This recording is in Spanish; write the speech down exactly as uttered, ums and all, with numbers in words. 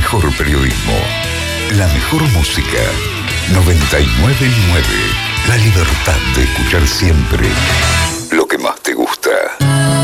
mejor periodismo, la mejor música. noventa y nueve punto nueve. La libertad de escuchar siempre lo que más te gusta.